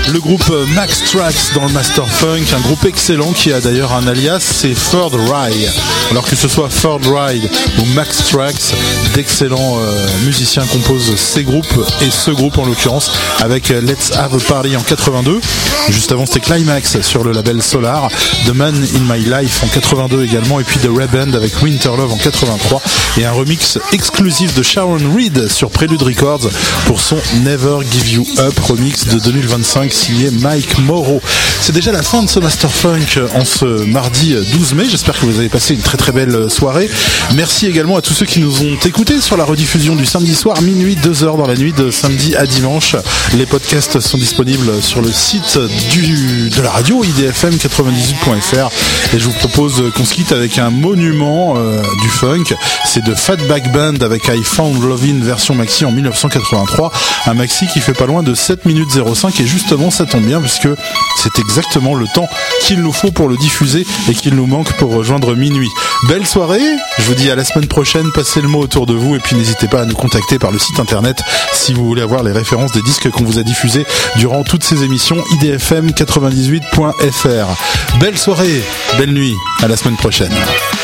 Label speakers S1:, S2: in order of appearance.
S1: Le groupe Max Trax dans le Master Funk, un groupe excellent qui a d'ailleurs un alias, c'est Third Ride. Alors que ce soit Third Ride ou Max Trax, d'excellents musiciens composent ces groupes et ce groupe en l'occurrence avec Let's Have a Party en 82. Juste avant c'était Climax sur le label Solar, The Man in My Life en 82 également, et puis The Reband avec Winter Love en 83 et un remix exclusif de Sharon Reed sur Prelude Records pour son Never Give You Up remix de 2025 signé Mike Morrow. C'est déjà la fin de ce Master Funk en ce mardi 12 mai. J'espère que vous avez passé une très très belle soirée. Merci également à tous ceux qui nous ont écoutés sur la rediffusion du samedi soir, minuit, 2h dans la nuit de samedi à dimanche. Les podcasts sont disponibles sur le site de la radio idfm98.fr et je vous propose qu'on se quitte avec un monument du funk. C'est de Fatback Band avec I Found Lovin' version maxi en 1983. Un maxi qui fait pas loin de 7 minutes 05 et justement ça tombe bien puisque c'est exactement le temps qu'il nous faut pour le diffuser et qu'il nous manque pour rejoindre minuit. Belle soirée, je vous dis à la semaine prochaine, passez le mot autour de vous et puis n'hésitez pas à nous contacter par le site internet si vous voulez avoir les références des disques qu'on vous a diffusés durant toutes ces émissions, idfm98.fr. Belle soirée, belle nuit, à la semaine prochaine.